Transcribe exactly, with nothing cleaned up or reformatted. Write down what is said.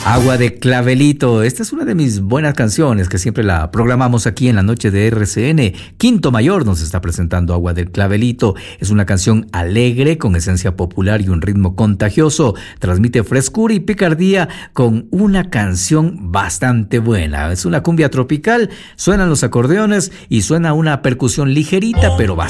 Agua de Clavelito, esta es una de mis buenas canciones que siempre la programamos aquí en la noche de R C N. Quinto Mayor nos está presentando Agua de Clavelito. Es una canción alegre, con esencia popular y un ritmo contagioso. Transmite frescura y picardía con una canción bastante buena. Es una cumbia tropical, suenan los acordeones y suena una percusión ligerita pero bastante